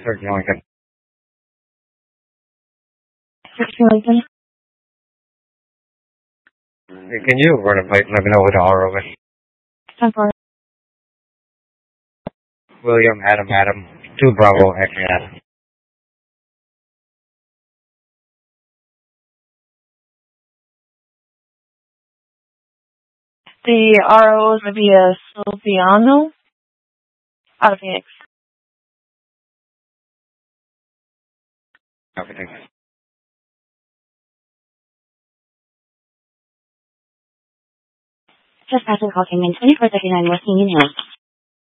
Search Lincoln. Lincoln. Can you run a plate and let me know what the R over? 10-4. William, Adam, 2 Bravo, X, Adam. The RO is going to be a Silviano out of Phoenix. Okay, thanks. Just passing call came in 2439 West Union Hills.